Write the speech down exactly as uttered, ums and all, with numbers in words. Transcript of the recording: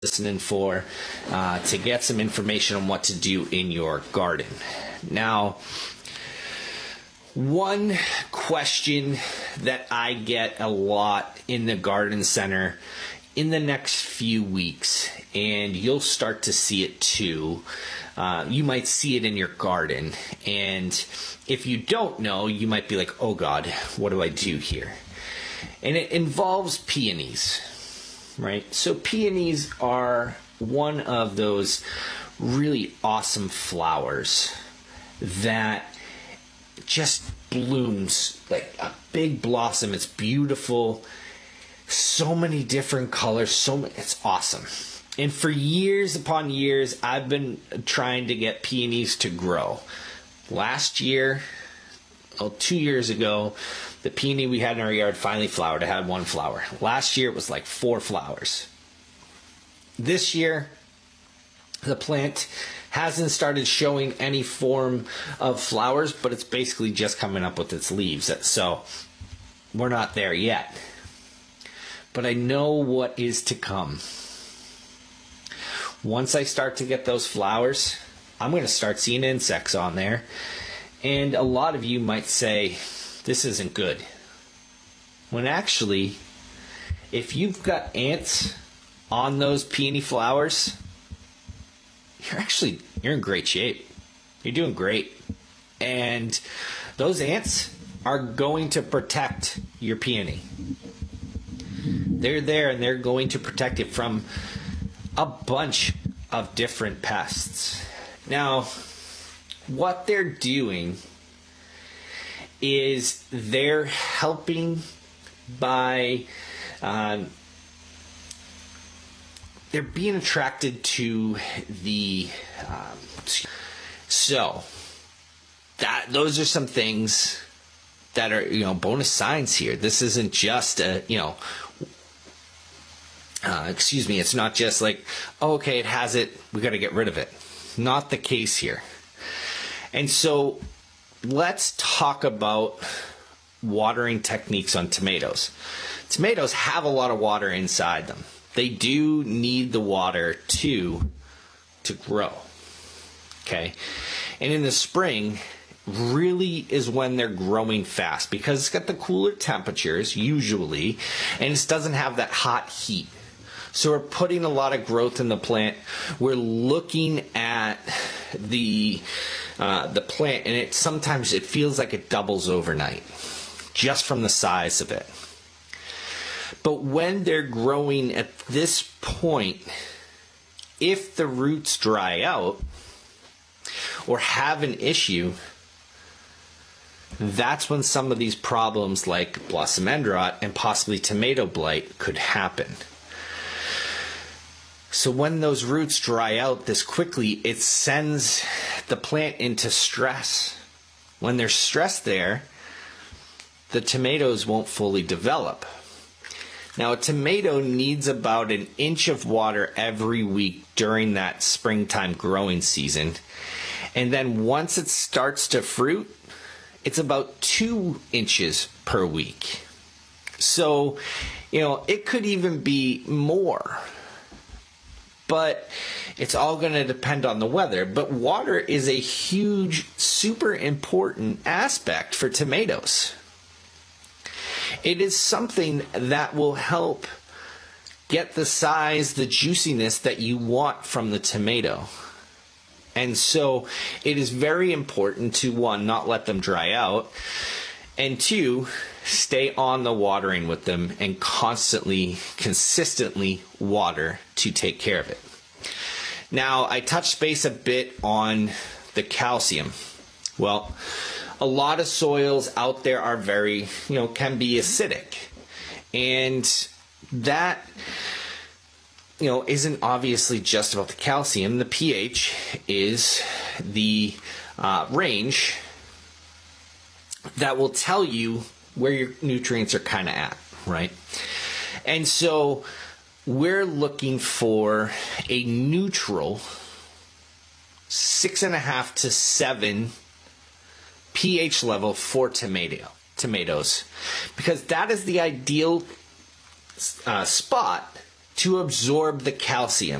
listening for uh, to get some information on what to do in your garden. Now, one question that I get a lot in the garden center in the next few weeks, and you'll start to see it too. Uh, you might see it in your garden, and if you don't know, you might be like, oh God, what do I do here? And it involves peonies. Right? So peonies are one of those really awesome flowers that just blooms like a big blossom. It's beautiful. So many different colors. So many, it's awesome. And for years upon years, I've been trying to get peonies to grow. Last year, oh, two years ago, the peony we had in our yard finally flowered. It had one flower. Last year, it was like four flowers. This year, the plant hasn't started showing any form of flowers, but it's basically just coming up with its leaves. So we're not there yet. But I know what is to come. Once I start to get those flowers, I'm going to start seeing insects on there. And a lot of you might say, this isn't good. When actually, if you've got ants on those peony flowers, you're actually, you're in great shape. You're doing great. And those ants are going to protect your peony. They're there and they're going to protect it from a bunch of different pests. Now, what they're doing is they're helping by um, they're being attracted to the um, so that those are some things that are, you know, bonus signs here. This isn't just a, you know, uh, excuse me, it's not just like, oh, okay, it has it, we got to get rid of it. Not the case here. And so let's talk about watering techniques on tomatoes. Tomatoes have a lot of water inside them. They do need the water to, to grow. Okay? And in the spring, really is when they're growing fast because it's got the cooler temperatures, usually, and it doesn't have that hot heat. So we're putting a lot of growth in the plant. We're looking at the uh, the plant, and it sometimes it feels like it doubles overnight, just from the size of it. But when they're growing at this point, if the roots dry out or have an issue, that's when some of these problems like blossom end rot and possibly tomato blight could happen. So when those roots dry out this quickly, it sends the plant into stress. When there's stress there, the tomatoes won't fully develop. Now, a tomato needs about an inch of water every week during that springtime growing season. And then once it starts to fruit, it's about two inches per week. So, you know, it could even be more. But it's all going to depend on the weather. But water is a huge, super important aspect for tomatoes. It is something that will help get the size, the juiciness that you want from the tomato. And so it is very important to, one, not let them dry out, and two, stay on the watering with them and constantly, consistently water to take care of it. Now, I touched base a bit on the calcium. Well, a lot of soils out there are very, you know, can be acidic. And that, you know, isn't obviously just about the calcium. The pH is the uh, range that will tell you where your nutrients are kind of at, right? And so we're looking for a neutral six and a half to seven pH level for tomato tomatoes, because that is the ideal uh, spot to absorb the calcium.